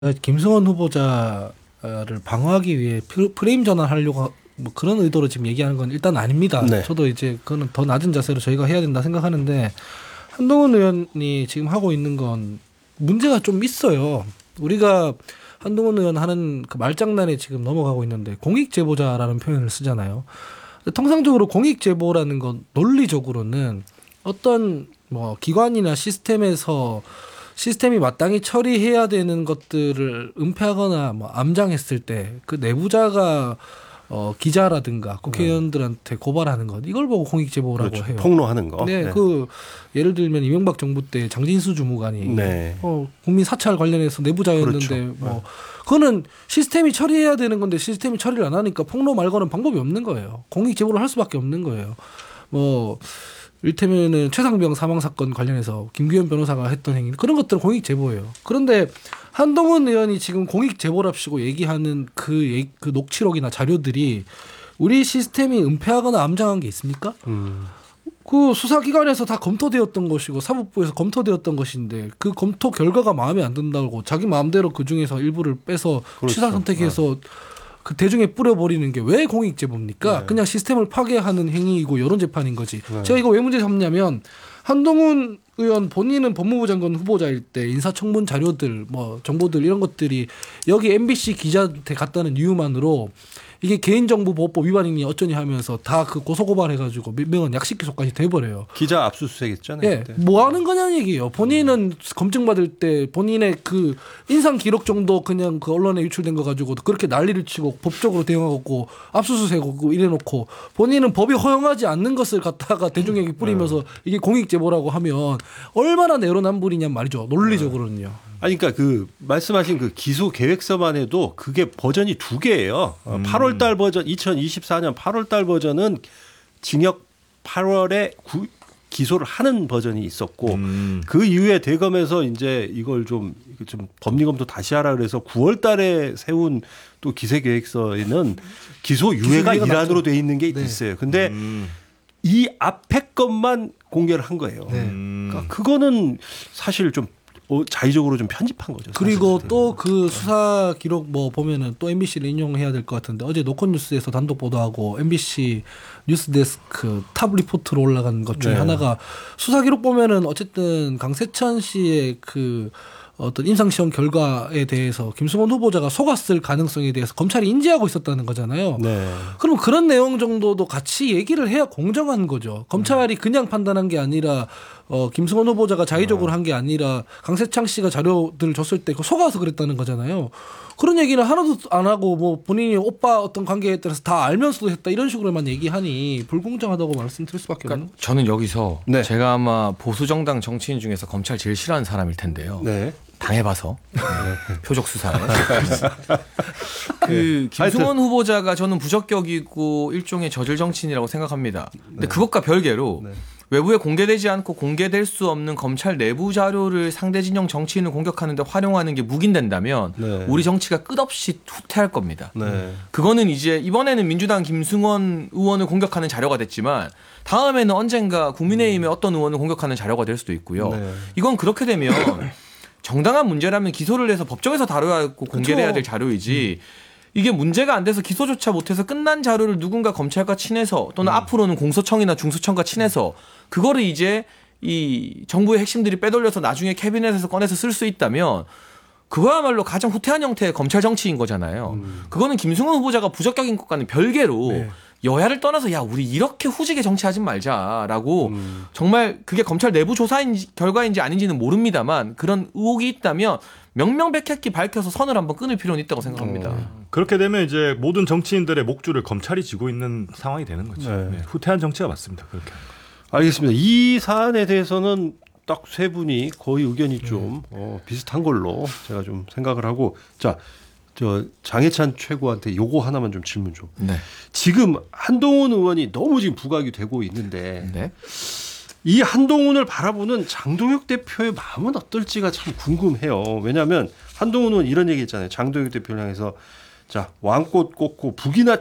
김승원 후보자를 방어하기 위해 프레임 전환하려고 뭐 그런 의도로 지금 얘기하는 건 일단 아닙니다. 네. 저도 이제 그거는 더 낮은 자세로 저희가 해야 된다 생각하는데 한동훈 의원이 지금 하고 있는 건 문제가 좀 있어요. 우리가 한동훈 의원 하는 그 말장난에 지금 넘어가고 있는데 공익제보자라는 표현을 쓰잖아요. 통상적으로 공익제보라는 건 논리적으로는 어떤 뭐 기관이나 시스템이 마땅히 처리해야 되는 것들을 은폐하거나 뭐 암장했을 때 그 내부자가 기자라든가 국회의원들한테 고발하는 것 이걸 보고 공익제보라고 그렇죠. 해요. 폭로하는 거. 네, 그 예를 들면 이명박 정부 때 장진수 주무관이 네. 국민 사찰 관련해서 내부자였는데 그렇죠. 뭐 그거는 시스템이 처리해야 되는 건데 시스템이 처리를 안 하니까 폭로 말고는 방법이 없는 거예요. 공익제보를 할 수밖에 없는 거예요. 뭐 이를테면은 최상병 사망 사건 관련해서 김규현 변호사가 했던 행위 그런 것들은 공익 제보예요. 그런데 한동훈 의원이 지금 공익 제보랍시고 얘기하는 그 녹취록이나 자료들이 우리 시스템이 은폐하거나 암장한 게 있습니까? 그 수사기관에서 다 검토되었던 것이고 사법부에서 검토되었던 것인데 그 검토 결과가 마음에 안 든다고 자기 마음대로 그 중에서 일부를 빼서 그렇죠. 취사 선택해서 그 대중에 뿌려버리는 게 왜 공익제보입니까? 네. 그냥 시스템을 파괴하는 행위이고 여론재판인 거지. 네. 제가 이거 왜 문제 삼냐면 한동훈 의원 본인은 법무부 장관 후보자일 때 인사청문 자료들 뭐 정보들 이런 것들이 여기 MBC 기자한테 갔다는 이유만으로 이게 개인정보보호법 위반이니 어쩌니 하면서 다 그 고소고발해가지고 몇 명은 약식기소까지 돼버려요. 기자 압수수색했잖아요. 예, 뭐 하는 거냐는 얘기예요. 본인은 검증받을 때 본인의 그 인상 기록 정도 그냥 그 언론에 유출된 거 가지고 그렇게 난리를 치고 법적으로 대응하고 압수수색하고 이래놓고 본인은 법이 허용하지 않는 것을 갖다가 대중에게 뿌리면서 이게 공익제보라고 하면 얼마나 내로남불이냔 말이죠. 논리적으로는요. 아니, 그러니까 그 말씀하신 그 기소 계획서만 해도 그게 버전이 2개예요. 8월달 버전, 2024년 8월달 버전은 징역 8월에 기소를 하는 버전이 있었고 그 이후에 대검에서 이제 이걸 좀 법리검토 다시 하라 그래서 9월달에 세운 또 기소 계획서에는 기소 유예가 일환으로 돼 있는 게 있어요. 근데 이 앞에 것만 공개를 한 거예요. 그러니까 그거는 사실 좀 자의적으로 좀 편집한 거죠. 그리고 또 그 수사 기록 뭐 보면은 또 MBC를 인용해야 될 것 같은데 어제 노컷뉴스에서 단독 보도하고 MBC 뉴스데스크 탑 리포트로 올라간 것 중에 하나가 수사 기록 보면은 어쨌든 강세천 씨의 그 어떤 임상시험 결과에 대해서 김승원 후보자가 속았을 가능성에 대해서 검찰이 인지하고 있었다는 거잖아요. 네. 그럼 그런 내용 정도도 같이 얘기를 해야 공정한 거죠. 검찰이 그냥 판단한 게 아니라 김승원 후보자가 자의적으로 한 게 아니라 강세창 씨가 자료들을 줬을 때 속아서 그랬다는 거잖아요. 그런 얘기는 하나도 안 하고 뭐 본인이 오빠 어떤 관계에 따라서 다 알면서도 했다 이런 식으로만 얘기하니 불공정하다고 말씀드릴 수밖에 없는 거죠. 저는 여기서 네. 제가 아마 보수정당 정치인 중에서 검찰 제일 싫어하는 사람일 텐데요. 네. 당해봐서 표적 수사에 그 김승원 후보자가 저는 부적격이고 일종의 저질 정치인이라고 생각합니다. 근데 그것과 별개로 외부에 공개되지 않고 공개될 수 없는 검찰 내부 자료를 상대 진영 정치인을 공격하는데 활용하는 게 묵인된다면 우리 정치가 끝없이 후퇴할 겁니다. 그거는 이제 이번에는 민주당 김승원 의원을 공격하는 자료가 됐지만 다음에는 언젠가 국민의힘의 어떤 의원을 공격하는 자료가 될 수도 있고요. 이건 그렇게 되면 정당한 문제라면 기소를 해서 법정에서 다뤄야 하고 공개를 해야 될 자료이지 이게 문제가 안 돼서 기소조차 못해서 끝난 자료를 누군가 검찰과 친해서 또는 앞으로는 공소청이나 중수청과 친해서 그거를 이제 이 정부의 핵심들이 빼돌려서 나중에 캐비넷에서 꺼내서 쓸 수 있다면 그거야말로 가장 후퇴한 형태의 검찰 정치인 거잖아요. 그거는 김승원 후보자가 부적격인 것과는 별개로 여야를 떠나서 야 우리 이렇게 후지게 정치하지 말자라고 정말 그게 검찰 내부 조사인지 결과인지 아닌지는 모릅니다만 그런 의혹이 있다면 명명백백히 밝혀서 선을 한번 끊을 필요는 있다고 생각합니다. 그렇게 되면 이제 모든 정치인들의 목줄을 검찰이 쥐고 있는 상황이 되는 거죠. 네. 후퇴한 정치가 맞습니다. 그렇게. 알겠습니다. 이 사안에 대해서는 딱 세 분이 거의 의견이 좀 비슷한 걸로 제가 좀 생각을 하고 자. 장해찬 최고한테 요거 하나만 좀 질문 좀. 네. 지금 한동훈 의원이 너무 지금 부각이 되고 있는데 이 한동훈을 바라보는 장동혁 대표의 마음은 어떨지가 참 궁금해요. 왜냐하면 한동훈은 이런 얘기 했잖아요. 장동혁 대표를 향해서 자 왕꽃 꽂고 북이나 쳐라.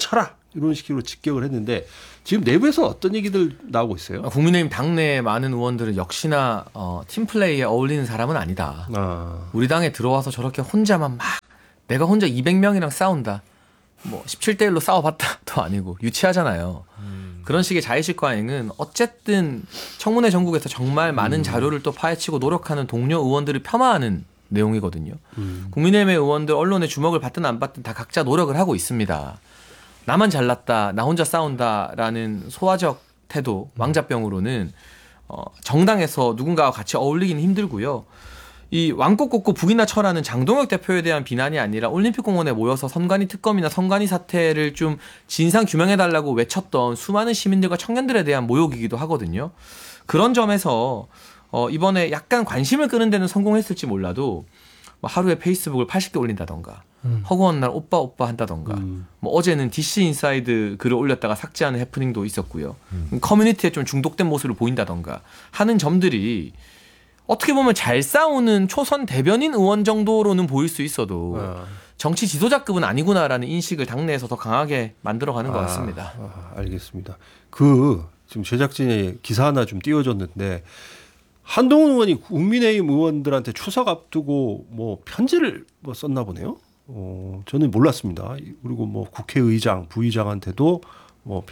이런 식으로 직격을 했는데 지금 내부에서 어떤 얘기들 나오고 있어요? 국민의힘 당내 많은 의원들은 역시나 팀 플레이에 어울리는 사람은 아니다. 우리 당에 들어와서 저렇게 혼자만 막 내가 혼자 200명이랑 싸운다. 뭐 17대 1로 싸워봤다도 아니고 유치하잖아요. 그런 식의 자의식 과잉은 어쨌든 청문회 전국에서 정말 많은 자료를 또 파헤치고 노력하는 동료 의원들을 폄하하는 내용이거든요. 국민의힘의 의원들 언론의 주목을 받든 안 받든 다 각자 노력을 하고 있습니다. 나만 잘났다, 나 혼자 싸운다라는 소화적 태도, 왕자병으로는 정당에서 누군가와 같이 어울리기는 힘들고요. 이 왕꽃꽃고 북이나 철하는 장동혁 대표에 대한 비난이 아니라 올림픽공원에 모여서 선관위 특검이나 선관위 사태를 좀 진상 규명해달라고 외쳤던 수많은 시민들과 청년들에 대한 모욕이기도 하거든요. 그런 점에서 이번에 약간 관심을 끄는 데는 성공했을지 몰라도 뭐 하루에 페이스북을 80개 올린다던가 허구한 날 오빠 한다던가 뭐 어제는 DC 인사이드 글을 올렸다가 삭제하는 해프닝도 있었고요. 커뮤니티에 좀 중독된 모습을 보인다던가 하는 점들이 어떻게 보면 잘 싸우는 초선 대변인 의원 정도로는 보일 수 있어도 정치 지도자급은 아니구나라는 인식을 당내에서 더 강하게 만들어가는 것 같습니다. 알겠습니다. 지금 제작진이 기사 하나 좀 띄워줬는데 한동훈 의원이 국민의힘 의원들한테 추석 앞두고 뭐 편지를 뭐 썼나 보네요. 저는 몰랐습니다. 그리고 뭐 국회의장, 부의장한테도 뭐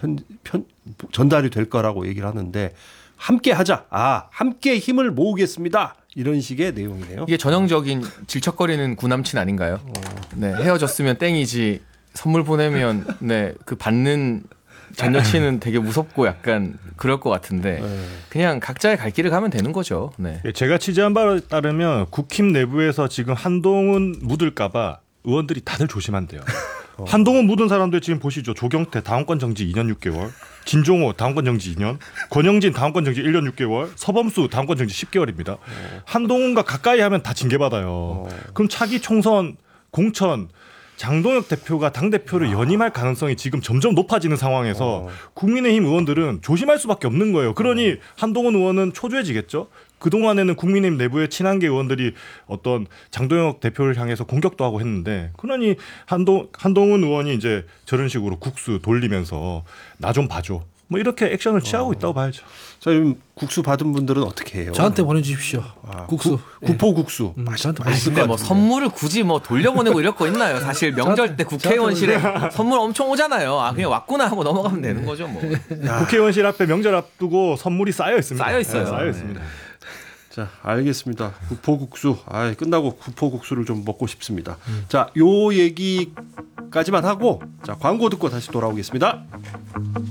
전달이 될 거라고 얘기를 하는데 함께 하자. 함께 힘을 모으겠습니다. 이런 식의 내용이네요. 이게 전형적인 질척거리는 구남친 아닌가요? 네, 헤어졌으면 땡이지. 선물 보내면 그 받는 전 여친은 되게 무섭고 약간 그럴 것 같은데 그냥 각자의 갈 길을 가면 되는 거죠. 네. 제가 취재한 바에 따르면 국힘 내부에서 지금 한동훈 묻을까봐 의원들이 다들 조심한대요. 한동훈 묻은 사람들 지금 보시죠. 조경태 당원권 정지 2년 6개월, 진종호 당원권 정지 2년, 권영진 당원권 정지 1년 6개월, 서범수 당원권 정지 10개월입니다. 한동훈과 가까이 하면 다 징계받아요. 그럼 차기 총선, 공천, 장동혁 대표가 당대표를 연임할 가능성이 지금 점점 높아지는 상황에서 국민의힘 의원들은 조심할 수밖에 없는 거예요. 그러니 한동훈 의원은 초조해지겠죠. 그동안에는 국민의힘 내부의 친한계 의원들이 어떤 장동혁 대표를 향해서 공격도 하고 했는데 그러니 한동훈 의원이 이제 저런 식으로 국수 돌리면서 나 좀 봐줘. 뭐 이렇게 액션을 취하고 있다고 봐야죠. 자, 지금 국수 받은 분들은 어떻게 해요? 저한테 보내주십시오. 국수. 구포국수. 저한테 근데 뭐 선물을 굳이 뭐 돌려보내고 이럴 거 있나요? 사실 명절 때 국회의원실에 선물 엄청 오잖아요. 그냥 왔구나 하고 넘어가면 되는 거죠, 뭐. 국회의원실 앞에 명절 앞두고 선물이 쌓여 있습니다. 쌓여 있어요. 네, 쌓여 있습니다. 자, 알겠습니다. 구포국수. 끝나고 구포국수를 좀 먹고 싶습니다. 자, 요 얘기까지만 하고 자, 광고 듣고 다시 돌아오겠습니다.